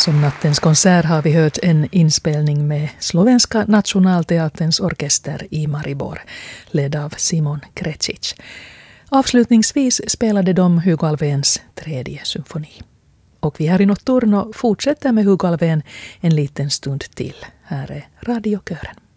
Som nattens konsert har vi hört en inspelning med Slovenska nationalteaterns orkester i Maribor, ledd av Simon Krecic. Avslutningsvis spelade de Hugo Alfvéns tredje symfoni. Och vi här i Notturno fortsätter med Hugo Alfvén en liten stund till. Här är radiokören.